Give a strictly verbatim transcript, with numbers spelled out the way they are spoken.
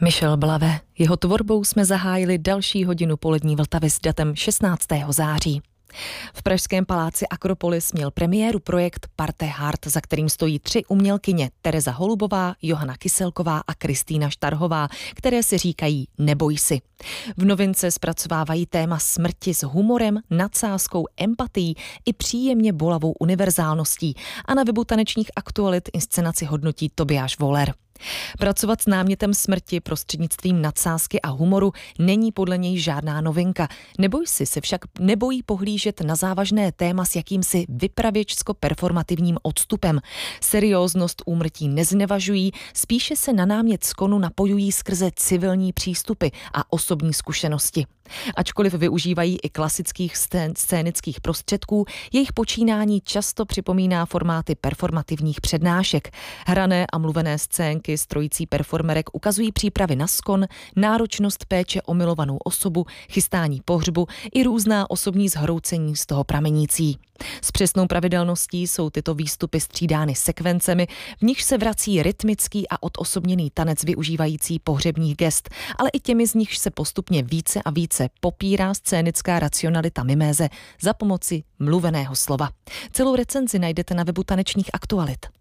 Michel Blave. Jeho tvorbou jsme zahájili další hodinu polední Vltavy s datem šestnáctého září. V pražském paláci Akropolis měl premiéru projekt Parte Hard, za kterým stojí tři umělkyně: Tereza Holubová, Johana Kyselková a Kristýna Štarhová, které si říkají Neboj si. V novince zpracovávají téma smrti s humorem, nadsázkou, empatií i příjemně bolavou univerzálností a na webu tanečních aktualit inscenaci hodnotí Tobiáš Voller. Pracovat s námětem smrti prostřednictvím nadsázky a humoru není podle něj žádná novinka. Neboj si se však nebojí pohlížet na závažné téma s jakýmsi vypravěčsko-performativním odstupem. Serióznost úmrtí neznevažují, spíše se na námět skonu napojují skrze civilní přístupy a osobní zkušenosti. Ačkoliv využívají i klasických scén, scénických prostředků, jejich počínání často připomíná formáty performativních přednášek. Hrané a mluvené scénky s trojicí performerek ukazují přípravy na skon, náročnost péče o milovanou osobu, chystání pohřbu i různá osobní zhroucení z toho pramenící. S přesnou pravidelností jsou tyto výstupy střídány sekvencemi, v nichž se vrací rytmický a odosobněný tanec využívající pohřebních gest, ale i těmi, z nichž se postupně více a více popírá scénická racionalita miméze za pomoci mluveného slova. Celou recenzi najdete na webu tanečních aktualit.